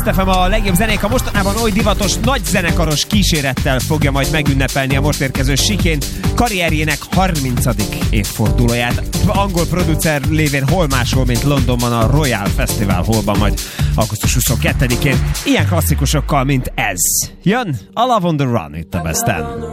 Best FM, a legjobb zenék a mostanában oly divatos, nagy zenekaros kísérettel fogja majd megünnepelni a most érkező sikén karrierjének 30. évfordulóját. Angol producer lévén hol máshol, mint Londonban a Royal Festival Hallban, majd augusztus 22-én ilyen klasszikusokkal, mint ez. Jön a Love on the Run itt a Best FM.